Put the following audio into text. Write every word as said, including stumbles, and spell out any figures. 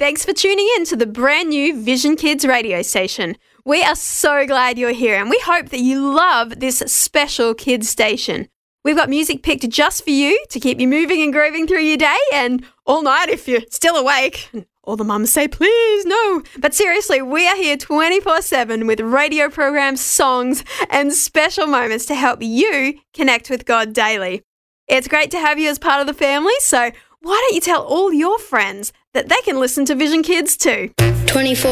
Thanks for tuning in to the brand new Vision Kids radio station. We are so glad you're here and we hope that you love this special kids station. We've got music picked just for you to keep you moving and grooving through your day and all night if you're still awake. All the mums say, please, no. But seriously, we are here twenty-four seven with radio programs, songs, and special moments to help you connect with God daily. It's great to have you as part of the family, so why don't you tell all your friends that they can listen to Vision Kids too? twenty-four